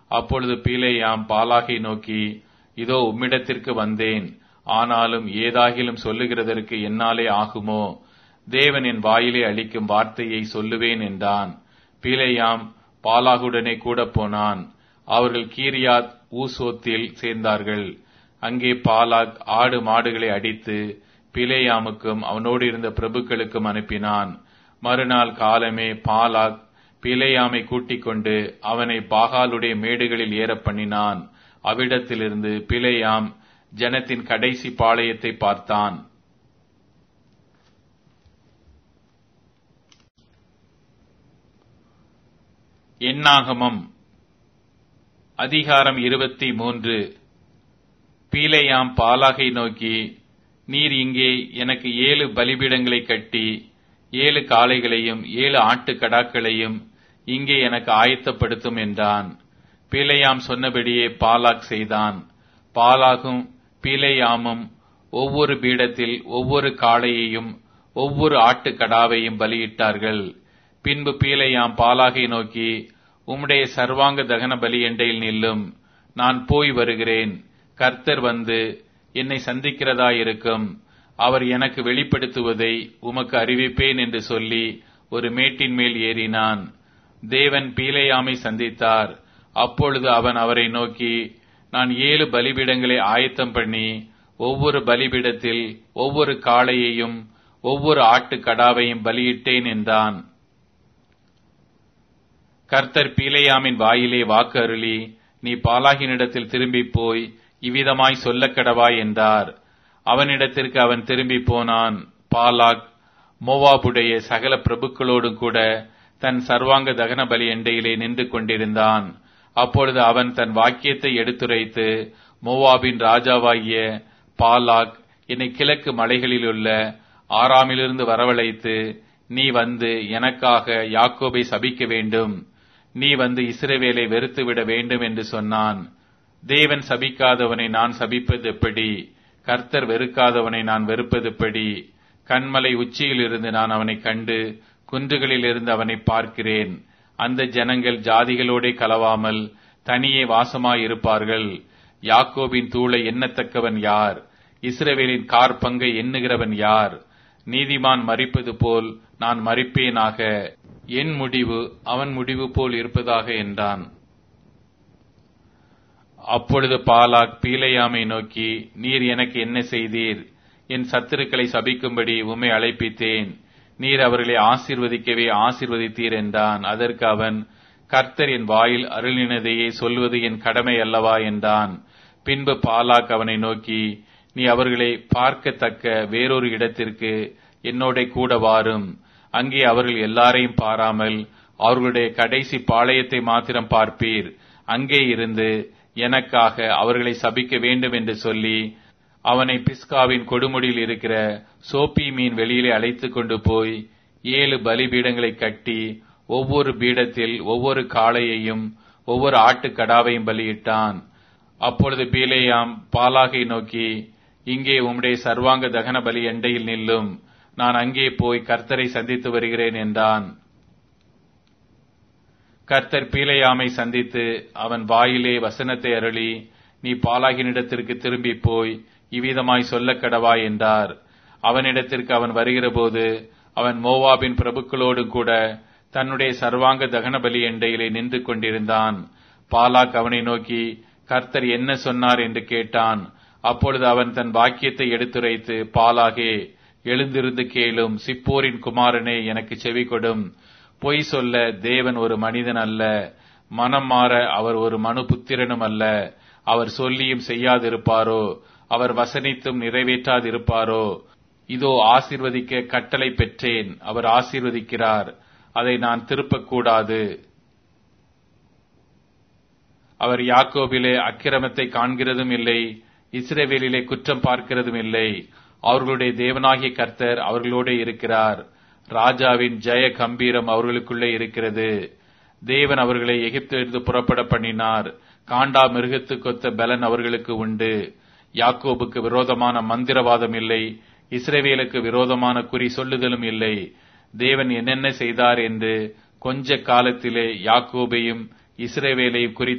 அப்பொழுது பீலேயாம் பாலாகை நோக்கி, இதோ உம்மிடத்திற்கு வந்தேன், ஆனாலும் ஏதாகிலும் சொல்லுகிறதற்கு என்னாலே ஆகுமோ? தேவன் என் வாயிலே அளிக்கும் வார்த்தையை சொல்லுவேன் என்றான். பீலேயாம் பாலாகுடனே கூட போனான். அவர்கள் கீரியாத் ஊசோத்தில் சேர்ந்தார்கள். அங்கே பாலாக் ஆடு மாடுகளை அடித்து பீலேயாமுக்கும் அவனோடு இருந்த பிரபுக்களுக்கும் அனுப்பினான். மறுநாள் காலமே பாலாக் பீலேயாமை கூட்டிக் கொண்டு அவனை பாகாலுடைய மேடுகளில் ஏற பண்ணினான். அவ்விடத்திலிருந்து பீலேயாம் ஜனத்தின் கடைசி பாளையத்தை பார்த்தான். என்னாகமம் அதிகாரம் 23. பீலேயாம் பாலாகை நோக்கி, நீர் இங்கே எனக்கு 7 பலிபீடங்களை கட்டி 7 காளைகளையும் 7 ஆட்டுக்கடாக்களையும் இங்கே எனக்கு ஆயத்தப்படுத்தும் என்றான். பீலேயாம் சொன்னபடியே பாலாக் செய்தான். பாலாகும் பீலேயாமும் ஒவ்வொரு பீடத்தில் ஒவ்வொரு காளையையும் ஒவ்வொரு ஆட்டுக்கடாவையும் பலியிட்டார்கள். பின்பு பீலேயாம் பாலாகை நோக்கி, உம்முடைய சர்வாங்க தகன பலி எண்டையில் நில்லும், நான் போய் வருகிறேன். கர்த்தர் வந்து என்னை சந்திக்கிறதாயிருக்கும். அவர் எனக்கு வெளிப்படுத்துவதை உமக்கு அறிவிப்பேன் என்று சொல்லி ஒரு மேட்டின் மேல் ஏறினான். தேவன் பீலேயாமை சந்தித்தார். அப்பொழுது அவன் அவரை நோக்கி, நான் 7 பலிபீடங்களை ஆயத்தம் பண்ணி ஒவ்வொரு பலிபீடத்தில் ஒவ்வொரு காளையையும் ஒவ்வொரு ஆட்டுக்கடாவையும் பலியிட்டேன் என்றான். கர்த்தர் பீலேயாமின் வாயிலே வாக்கு அருளி, நீ பாலாகினிடத்தில் திரும்பி போய் இவ்விதமாய் சொல்லக் கடவாய் என்றார். அவனிடத்திற்கு அவன் திரும்பி போனான். பாலாக் மோவாபுடைய சகல பிரபுக்களோடும் கூட தன் சர்வாங்க தகன பலி எண்டையிலே நின்று கொண்டிருந்தான். அப்பொழுது அவன் தன் வாக்கியத்தை எடுத்துரைத்து, மோவாபின் ராஜாவாகிய பாலாக் என்னை கிழக்கு மலைகளிலுள்ள ஆராமிலிருந்து வரவழைத்து, நீ வந்து எனக்காக யாக்கோபை சபிக்க வேண்டும், நீ வந்து இஸ்ரவேலை வெறுத்துவிட வேண்டும் என்று சொன்னான். தேவன் சபிக்காதவனை நான் சபிப்பது எப்படி? கர்த்தர் வெறுக்காதவனை நான் வெறுப்பது எப்படி? கன்மலை உச்சியில் இருந்து நான் அவனை கண்டு குன்றுகளில் இருந்து அவனை பார்க்கிறேன். அந்த ஜனங்கள் ஜாதிகளோடே கலவாமல் தனியே வாசமாயிருப்பார்கள். யாக்கோபின் தூளை எண்ணத்தக்கவன் யார்? இஸ்ரவேலின் கார்பங்கை எண்ணுகிறவன் யார்? நீதிமான் மரிப்பது போல் நான் மரிப்பேனாக, என் முடிவு அவன் முடிவு போல் இருப்பதாக என்றான். அப்பொழுது பாலாக் பீலேயாமை நோக்கி, நீர் எனக்கு என்ன செய்தீர்? என் சத்துருக்களை சபிக்கும்படி உம்மை அழைப்பித்தேன், நீர் அவர்களை ஆசீர்வதிக்கவே ஆசீர்வதித்தீர் என்றான். அதற்கு அவன், கர்த்தர் என் வாயில் அருளினதையே சொல்வது என் கடமை அல்லவா என்றான். பின்பு பாலாக் அவனை நோக்கி, நீ அவர்களை பார்க்கத்தக்க வேறொரு இடத்திற்கு என்னோட கூட வாரும். அங்கே அவர்கள் எல்லாரையும் பாராமல் அவர்களுடைய கடைசி பாளையத்தை மாத்திரம் பார்ப்பீர். அங்கே இருந்து எனக்காக அவர்களை சபிக்க வேண்டும் என்று சொல்லி அவனை பிஸ்காவின் கொடுமுடியில் இருக்கிற சோப்பீமின் வெளியிலே அழைத்துக் கொண்டு போய் 7 பலிபீடங்களை கட்டி ஒவ்வொரு பீடத்தில் ஒவ்வொரு காளையையும் ஒவ்வொரு ஆட்டுக்கடாவையும் பலியிட்டான். அப்பொழுது பீலேயாம் பாலாகை நோக்கி, இங்கே உம்முடைய சர்வாங்க தகன பலி எண்டையில் நில்லும், நான் அங்கே போய் கர்த்தரை சந்தித்து வருகிறேன் என்றான். கர்த்தர் பீலேயாமை சந்தித்து அவன் வாயிலே வசனத்தை அருளி, நீ பாலாகினிடத்திற்கு திரும்பி போய் இவ்விதமாய் சொல்லக் கடவாய் என்றார். அவனிடத்திற்கு அவன் வருகிறபோது அவன் மோவாபின் பிரபுக்களோடு கூட தன்னுடைய சர்வாங்க தகன பலி எண்டையிலே நின்று கொண்டிருந்தான். பாலாக் அவனை நோக்கி, கர்த்தர் என்ன சொன்னார் என்று கேட்டான். அப்பொழுது அவன் தன் வாக்கியத்தை எடுத்துரைத்து, பாலாகே, எழுந்திருந்து கேளும், சிப்போரின் குமாரனே, எனக்கு செவி கொடும். பொய் சொல்ல தேவன் ஒரு மனிதன் அல்ல, மனம் மாற அவர் ஒரு மனுபுத்திரனும் அல்ல. அவர் சொல்லியும் செய்யாதிருப்பாரோ? அவர் வசனித்தும் நிறைவேற்றாதிருப்பாரோ? இதோ ஆசீர்வதிக்க கட்டளை பெற்றேன், அவர் ஆசீர்வதிக்கிறார், அதை நான் திருப்பக்கூடாது. அவர் யாக்கோபிலே அக்கிரமத்தை காண்கிறதும் இல்லை, இஸ்ரவேலிலே குற்றம் பார்க்கிறதும் இல்லை. அவர்களுடைய தேவனாகிய கர்த்தர் அவர்களோட இருக்கிறார். ராஜாவின் ஜெய கம்பீரம் அவர்களுக்குள்ளே இருக்கிறது. தேவன் அவர்களை எகிப்திலிருந்து புறப்பட பண்ணினார். காண்டா மிருகத்துக்கொத்த பலன் அவர்களுக்கு உண்டு. யாக்கோபுக்கு விரோதமான மந்திரவாதம் இல்லை, இஸ்ரவேலுக்கு விரோதமான குறி சொல்லுதலும் இல்லை. தேவன் என்னென்ன செய்தார் என்று கொஞ்ச காலத்திலே யாக்கோபையும் இஸ்ரவேலையும் குறித்து